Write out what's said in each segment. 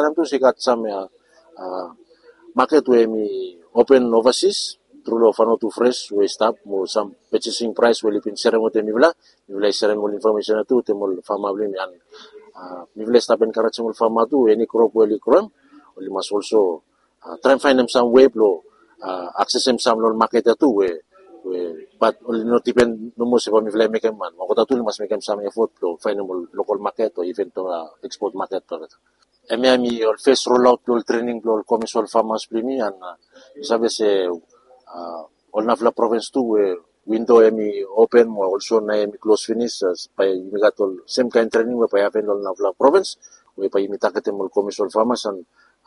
time too, she got some market where me open overseas through lo fano to fresh we stop mo some purchasing price will pin sereng mo temibla sereng mo information na tu temol fama blim yan mivla stop en karat semol fama tu any crop will kram we must also try and find them some way lo access them some lo market tu we but only not depend no mo se pa mivla make man mo kota tu must make some effort lo find them local market or even to export market to Emi ol first rollout lo training lo commercial farmers primi and sabe se all navla province tu window emi open mo also na emi close finish pa imigatol same kind training we pa happen lo navla province we pa imita ketem commercial farmers and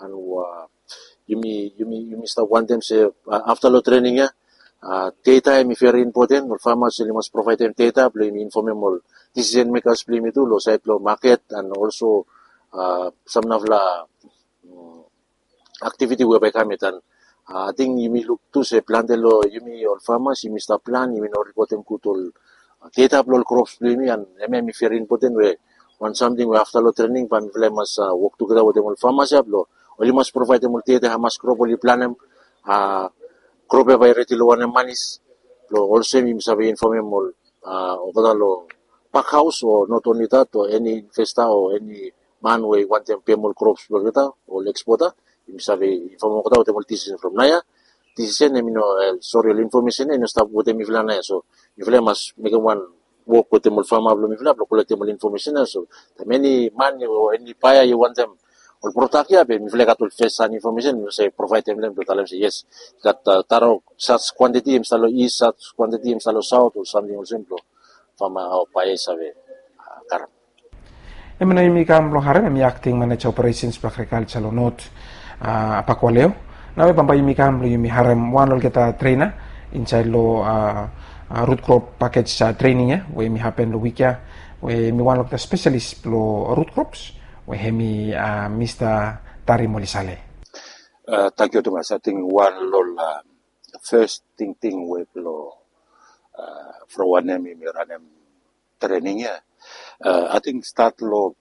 yumi sta one time se after lo training ya data emi very important lo farmers they must provide them data blo emi inform them all decision makers primi tu lo site lo market and also some navla activity we pa kamitan I think yumi look to se plan de lo yumi all farmers yumi sta plan yumi no report em kutol data upload crops yumi and mi very important we want something we after lo training pa mi mas work together with them all farmers lo only must provide them all data hamas crop only plan them crop e variety lo one manis lo also mi sabi inform em all over lo pack house or not only that or any festa or any man we want them pay more crops berkata or exporter sabi inform ko daw temol thesis from naya thesis na mino sorry information na stop with them ifla na so ifla mas make one work with them farmer blo ifla blo collect them information na so the many man or any paya you want them or protect ya be ifla katul face an information say provide them to tell them say yes that taro such quantity instalo east such quantity instalo south or something simple farmer o paya sabe karam Emana imi kam lo hare mi acting manage operations for agriculture lo not apakwaleo nawe pampa imi kam lo imi harem one lo kita trainer inside lo root crop package training ya we mi happen lo weekya we mi one lo kita specialist lo root crops we hemi Mr. Tari Molisale. Thank you Thomas. I think one lo first thing we lo from one mi ranem training ya. I think start lo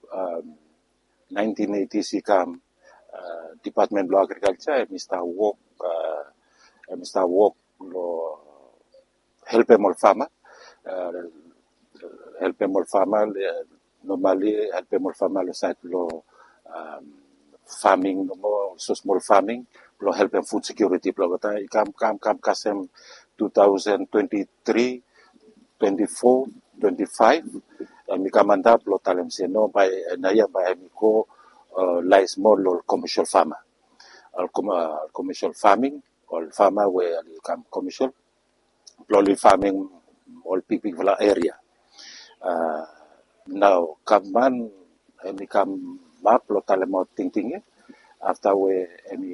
1980 sikam Department of Agriculture Mr. Walk lo help them all farmer normally help them all farmer lo site lo farming no so small farming lo help them food security lo kata kam kasem 2023 24 25 mi kamanda lo talem seno by naya by miko lies more lo commercial farmer commercial farming or farmer where come commercial purely farming all big area now kaman mi kam map lo talem thinking after we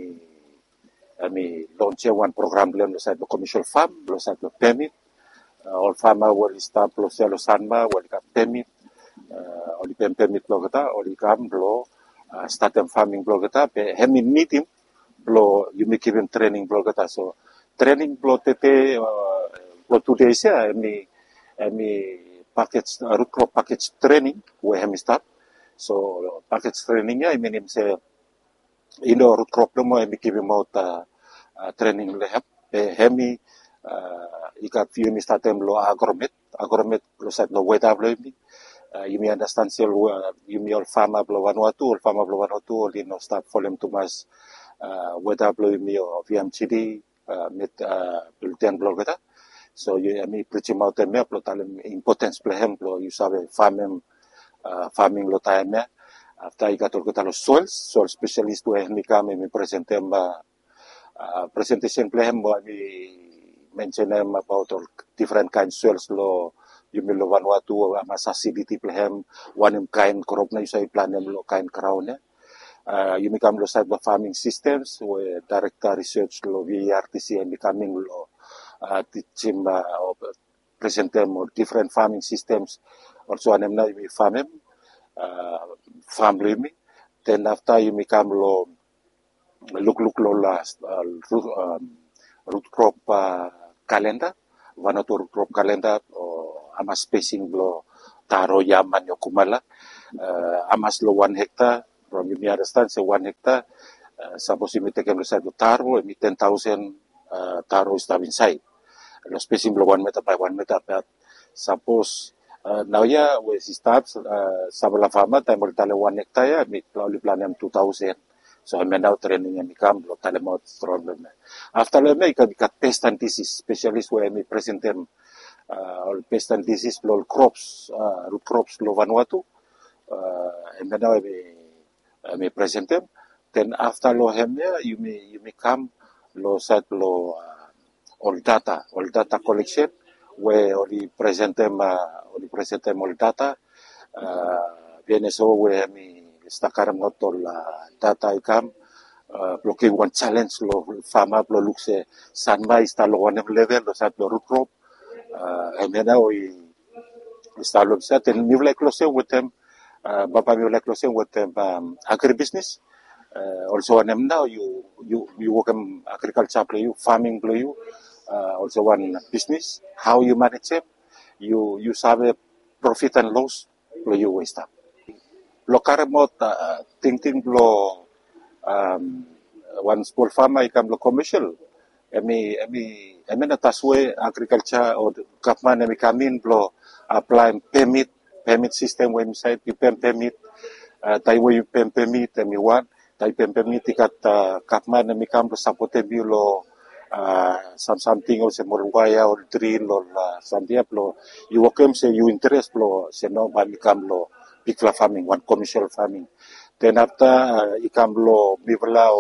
launch one program lo side commercial farm lo side permit all farmer will start lo selo sanma will come permit oli permit lo kata oli kam lo start farming lo kata pe hemi meeting lo you make even training lo kata so training lo tete lo today sia mi package root crop package training we hemi start so package training ya meaning say indo root crop lo mo hemi give out training le hemi ikat view mi statem lo agromet lo set lo weather lo you may understand sel you may all farmer lo Vanuatu li no start for them to mas weather lo mi VMCD mit bulletin blog kata so you mi pretty out them lo talem importance plehem lo you sabe farming lo time after ikat kata lo soil specialist to mi kam mi presentem presentation plehem bo mi mention them about all different kinds soils lo yung lo Vanuatu mas acidity plehem one kind crop na yung plan them lo kind crown you become lo side of farming systems we director research lo VRTC and becoming lo teaching present them or different farming systems also anem na yung farm me then after you become lo look lo last root crop calendar Vanuatu root crop calendar o amas spacing lo taro yaman yo kumala amas lo 1 hectare From you understand, say 1 hectare, suppose you take them inside the taro, and 10,000 taro is inside. The spacing below 1 meter by 1 meter. But suppose now when she starts, Sabala farmer, time will tell 1 hectare, me probably plan them 2,000. So I made out training and become lo tell them out problem. After I make a pest and disease specialist where I present them all pest and disease, all crops, root crops, lo Vanuatu. And then I may present them. Then after lo hemia, you may come lo set lo all data collection where only present them all data. Viene so where me stakaram not all data I come. Blocking one challenge lo farmer lo look se sanma install one level lo set lo root crop. And then we install lo set and we like close with them. Bapa we like close with them agribusiness. Also one now you work in agriculture play you farming play you also one business how you manage it you sabe profit and loss play you waste up lo karamot thinking lo one small farmer ikam lo commercial emi na taswe agriculture or government emi kamin lo apply permit system website you permit taiwo you permit emi one tai permit ikat kapman mi kam supporte bilo something or se morwaya or drill or sandia lo you welcome say you interest lo se no ba mi kam lo big farming one commercial farming then after ikam lo bibla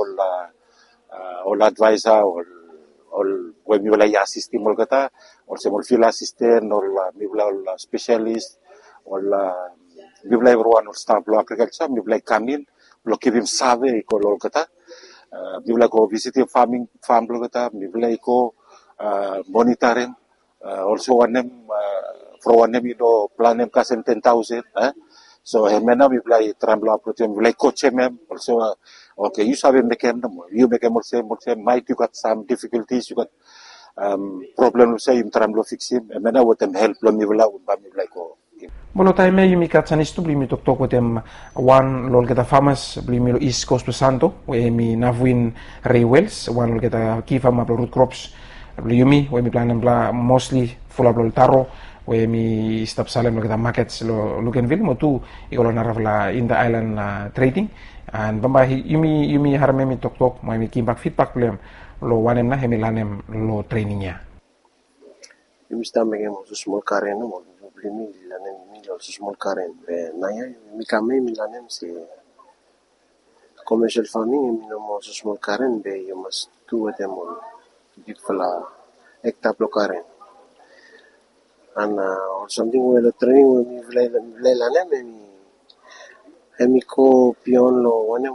or advisor or when mi wala assist mo kata or se mo feel assistant or mi wala specialist or mi wala everyone or staff lo agriculture mi wala kamin lo kibim sabe ko lo kata bibla ko visiting farm lo kata bibla ko monitoring also one for one do plan em kasen 10,000 so hemena bibla tramblo approach bibla coach em also okay you sabe make em you make em also might you got some difficulties you got problem say im tramblo fix him hemena what em help lo bibla ko Molo tayo may yumikat sa nisto, bli mi toktok with them one lol kita farmers, bli mi lo East Coast Santo, we mi navuin railways, one lol kita kifa ma root crops, bli yumi, we mi planen bla mostly full of lol taro, we mi stop salem lo kita markets lo Lukenville, mo tu ikolo naravla in the island trading, and bamba yumi harame mi toktok, mo mi kimbak feedback blem lo wanem na hemilanem lo trainingnya. Yumi sta megem so small karen mo. Blimi lanem mi lo small karen be naya mi kame mi lanem se commercial farming mi no mo so small karen be you must do them all big fala hectare lo karen and or something we lo training we mi vle lanem mi ko pion lo one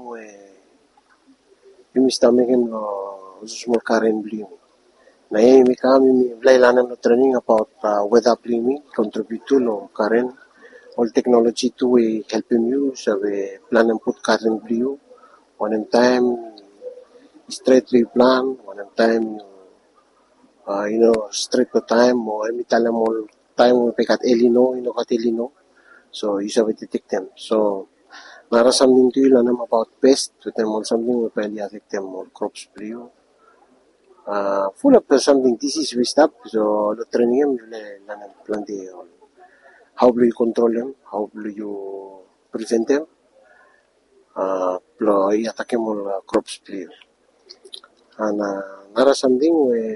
we mi sta megem lo small karen blimi na mi kami mi vlailanan no training about weather blimi contribute to lo current all technology to we helping you so we plan and put current blue one time straight we plan one time straight to time mo mi talam all time we pekat elino kat elino so you should detect them so nara something to you lanam about pest with them all something we probably affect them all crops blue full of something disease we stop so the training you learn plenty how do you control them how do you prevent them lo attack more crops play and nara something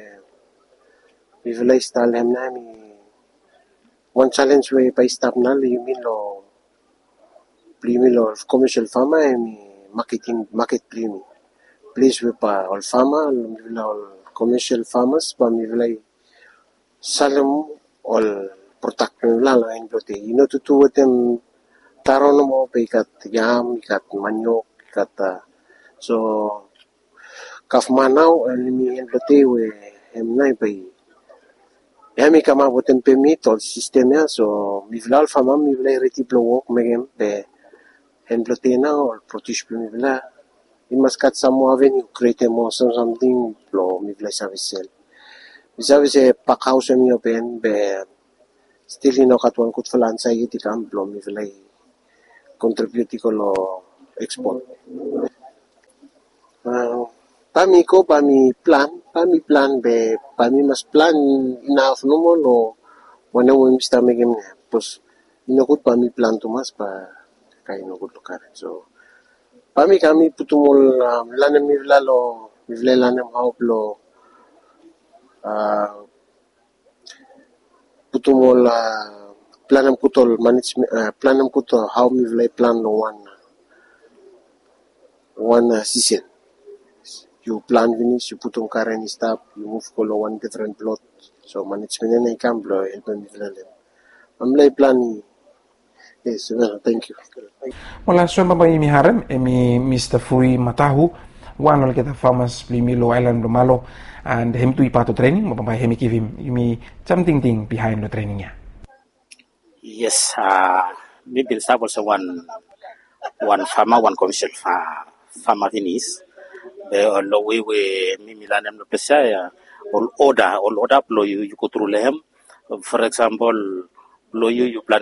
we will style him na mi one challenge we by stop na you mean lo commercial farmer and market play please we pa all farmer all commercial farmers pa mi vilay salam all protect mi vilay lain blote tutu them taro no mo pe ikat yam ikat manok ikat so kaf manaw mi blote we emnay pe yami kama boten permit all system ya so mi vilay farmer mi vilay retiplo work megem pe en blote na all protege mi vilay you must cut some avenue, create more something, blow me place service sell. We service a pack house and open, be still cut one could falan say it can blow me contribute export. Pami plan be pami mas plan enough no mo no wana mo mista megem pues inokut pami plan tu mas pa kay inokut lokar. So pami kami putumol lanem mivlalo mivlelanem hauplo putumol planam kutol management planam kutol how mivlay plan no one season. You plan finish, you put on current stuff, you move color one different plot. So management na ikam blo help me vilale. Amlay plan. Yes, thank you. Wala so ba imi harem emi Mr. Fui Matahu one kita farmers Milo Island lo malo and him to ipato training mo ba hemi give him imi something thing behind the training ya. Yes, we will start also one farmer, one commercial farmer finish. The way we milanem no pesaya all order blow you go through lehem. For example, blow you plan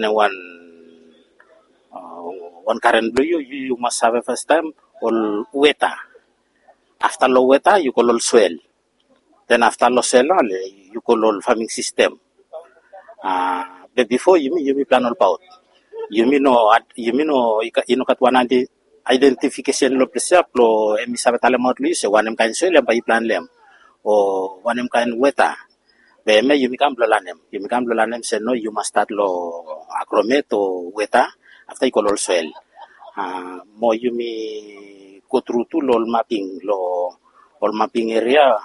one current blow you must have a first time all weta. After low weta you call all soil. Then after low soil you call all farming system. But before you plan all about. You kat 190 identification lo presiap lo emi sabe tale mod lu se wanem kan soil ba plan lem o wanem kan weta be me yumi kam lo lanem se no you must start lo agromet o weta after you call soil mo yumi go through to lo mapping area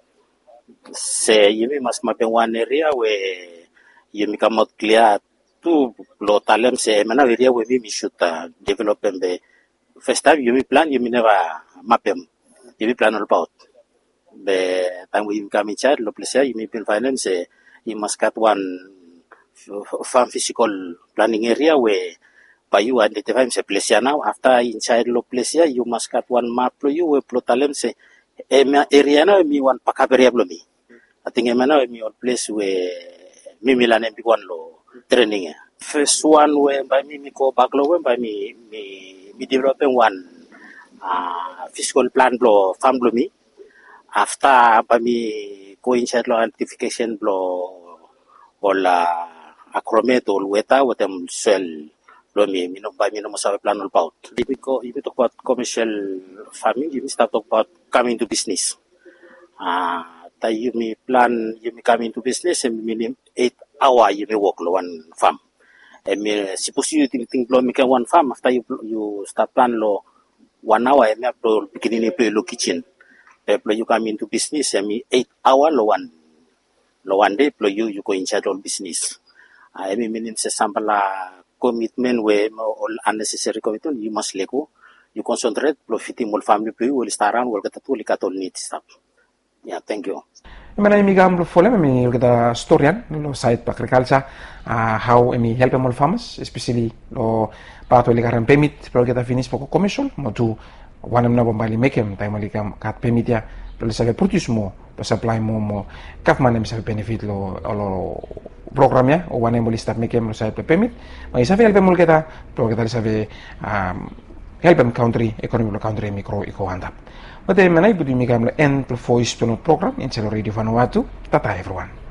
se yumi must mapping one area we yumi kam out clear to lo talem se mana area we mi should develop be first time you plan, you never map them. You plan all about. The time we come in charge, you may finance. You must cut one farm physical planning area where by you identify say place now. After inside lo place you must cut one map lo you where plotalem say area now me one pakaberia blo me. I think now me one place where me milan and one lo training. First one where by me go back lo by me developing one physical plan blow farm blow me after by me go inside lo identification blow all acromet all weta with them soil blow me no by me no must have a plan all about. If we talk about commercial farming, you start talk about coming to business. You may plan, you may come into business and minimum 8 hours you may work lo one farm. Suppose you think blow make one farm after you start plan lo 1 hour and you beginning play lo kitchen. You come into business and 8 hours lo one day play you go in charge of business. Meaning say sample commitment where all unnecessary commitment you must let go. You concentrate blow fitting more family play will start around will get to need stuff. Yeah, thank you. Mana imi gamlo fole mi kita storyan lo site agriculture how emi help all farmers especially lo pato le garan permit pro kita finish poko commission mo tu one na bombali mekem time ali kam kat permit ya pro le save produce mo pro supply mo kaf man emi save benefit lo program ya o one mo start mekem lo save permit ma save help mo kita pro kita le save help em country economy lo country micro eco handap. But then, I put you make an end to voice to no program in Radio Vanuatu. Tata everyone.